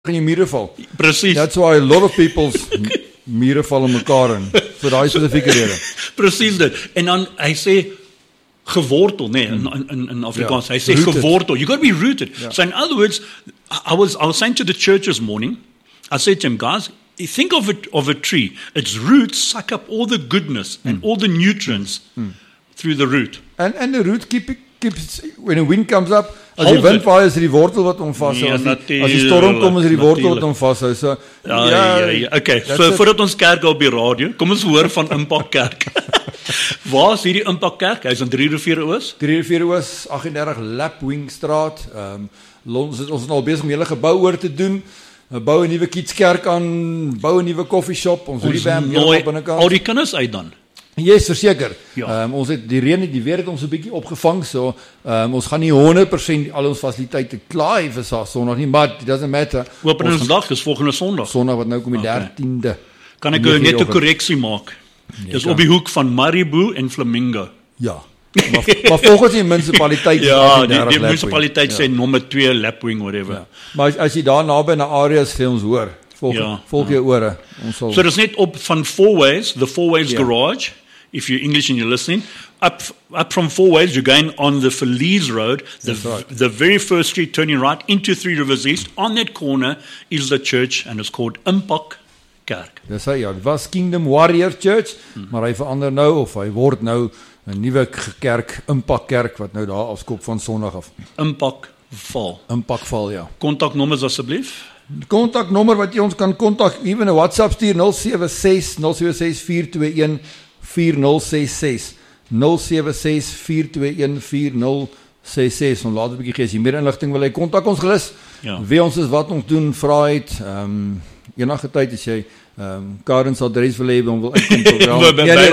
gaan jy mure val. Presies. That's why a lot of people's mure val in mekaar in, vir daai spesifieke rede. Presies dit. En dan, hy sê, gewortel, nee, in Afrikaans, hy sê Rooted. gewortel. You got to be rooted. So in other words, I was saying to the church this morning, I said to him, guys, think of a tree. Its roots suck up all the goodness and all the nutrients through the root. And the root keeps when the wind comes up, as Hold die wind it. waai is dit die wortel wat hom vashou. Ja, As die storm kom is dit die wortel wat natuurlijk. hom vashou. So Ja. Okay, so voordat ons kerk op die radio, kom ons hoor van Impact Kerk. Waar is hierdie Impact Kerk? Hy's in 3 Riviere Oos. 3 Riviere Oos, 38 Lapwingstraat. Ons is nou al besig om hele gebou oor te doen. We bou 'n nuwe kidskerk aan, bou 'n nuwe koffieshop, ons revamp nooi heeltemal binnekant. al die kinders uit dan. Yes, verseker. Ja. Ons het die reën, die weer het ons 'n bietjie opgevang, so ons gaan nie 100% al ons fasiliteite klaar hê vir Sondag nie, maar it doesn't matter. Openingsdag is volgende Sondag. Sondag wat nou kom die 13de. Kan ek 9:00 net 'n oggend. korreksie maak? Dis op die hoek van Maribo en Flamingo. Ja. Maar volgens die munisipaliteit Ja, is die 38 munisipaliteit sê nommer 2 Lapwing whatever. Ja. Maar as jy daar naby na areas sê ons hoor, volg jou ore. Ons sal So dis net op van Four Ways, the Four Ways Ja. Garage. If you're English and you're listening, up from Four Ways, you're going on the Feliz Road, That's right. the very first street, turning right into Three Rivers East. On that corner is the church, and it's called Impact Kerk. Dis hy ja, dit was Kingdom Warrior Church, maar hy verander nou of hy word nou 'n nuwe kerk, Impact Kerk wat nou daar afskop van Sondag af. Impact Val. Impact Val ja. Kontaknommers asseblief. Die kontaknommer wat jy ons kan kontak, ewen 'n WhatsApp stuur 076 466 076 4214066. Ons laat 'n bietjie gee as jy meer inligting wil hê, kontak ons gerus. Ja. Wie ons is, wat ons doen, vra uit. Enige tyd as jy Karen se adres wil hê, om wil uitkom program.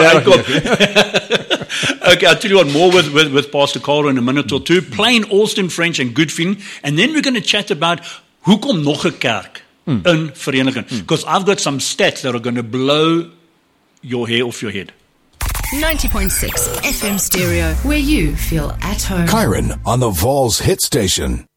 Okay, I'll tell you what more with Pastor Carl in a minute or two. Plain Austin French and good feeling. And then we're going to chat about hoekom nog 'n kerk in vereniging. Because I've got some stats that are going to blow your hair off your head. 90.6 FM stereo, where you feel at home. Kyron on the Vols hit station.